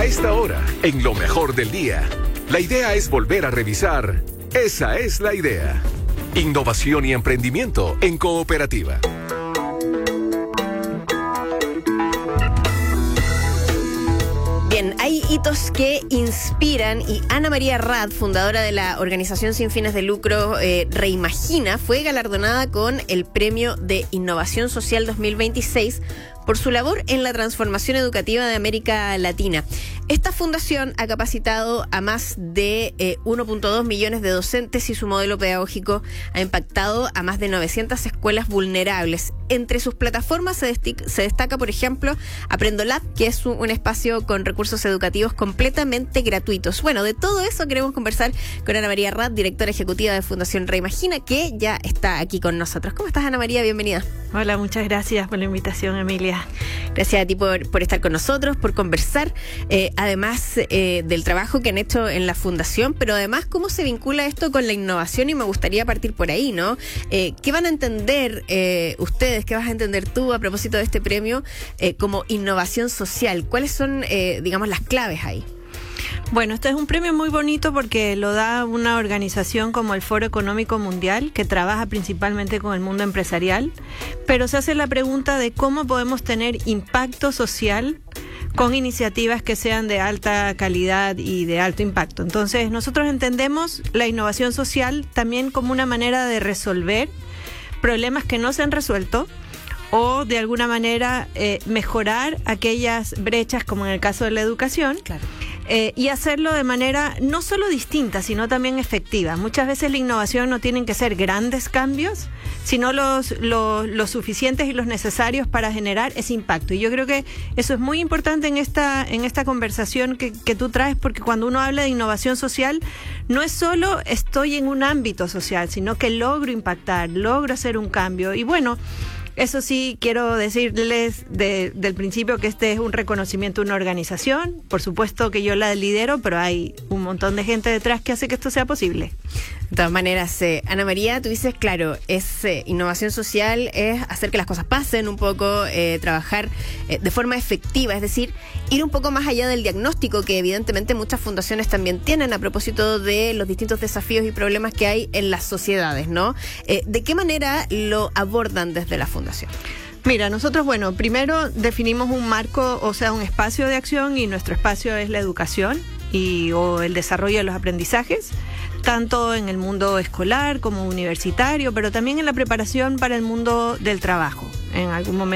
A esta hora, en lo mejor del día, la idea es volver a revisar. Esa es la idea. Innovación y emprendimiento en cooperativa. Bien, hay hitos que inspiran y Ana María Radd, fundadora de la organización sin fines de lucro Reimagina, fue galardonada con el Premio de Innovación Social 2026 por su labor en la transformación educativa de América Latina. Esta fundación ha capacitado a más de 1.2 millones de docentes y su modelo pedagógico ha impactado a más de 900 escuelas vulnerables. Entre sus plataformas se destaca, por ejemplo, Aprendolab, que es un espacio con recursos educativos completamente gratuitos. Bueno, de todo eso queremos conversar con Ana María Radd, directora ejecutiva de Fundación Reimagina, que ya está aquí con nosotros. ¿Cómo estás, Ana María? Bienvenida. Hola, muchas gracias por la invitación, Emilia. Gracias a ti por estar con nosotros, por conversar, además del trabajo que han hecho en la Fundación, pero además cómo se vincula esto con la innovación, y me gustaría partir por ahí, ¿no? ¿Qué van a entender ustedes, qué vas a entender tú a propósito de este premio como innovación social? ¿Cuáles son, digamos, las claves ahí? Bueno, este es un premio muy bonito porque lo da una organización como el Foro Económico Mundial, que trabaja principalmente con el mundo empresarial, pero se hace la pregunta de cómo podemos tener impacto social con iniciativas que sean de alta calidad y de alto impacto. Entonces, nosotros entendemos la innovación social también como una manera de resolver problemas que no se han resuelto, o de alguna manera mejorar aquellas brechas, como en el caso de la educación. Claro. Y hacerlo de manera no solo distinta, sino también efectiva. Muchas veces la innovación no tienen que ser grandes cambios, sino los suficientes y los necesarios para generar ese impacto. Y yo creo que eso es muy importante en esta conversación que tú traes, porque cuando uno habla de innovación social, no es solo estoy en un ámbito social, sino que logro impactar, logro hacer un cambio. Y bueno, eso sí, quiero decirles del principio que este es un reconocimiento de una organización. Por supuesto que yo la lidero, pero hay un montón de gente detrás que hace que esto sea posible. De todas maneras, Ana María, tú dices, claro, es innovación social, es hacer que las cosas pasen un poco, trabajar de forma efectiva, es decir, ir un poco más allá del diagnóstico que evidentemente muchas fundaciones también tienen a propósito de los distintos desafíos y problemas que hay en las sociedades, ¿no? ¿De qué manera lo abordan desde la fundación? Mira, nosotros, bueno, primero definimos un marco, o sea, un espacio de acción, y nuestro espacio es la educación o el desarrollo de los aprendizajes, tanto en el mundo escolar como universitario, pero también en la preparación para el mundo del trabajo. En algún momento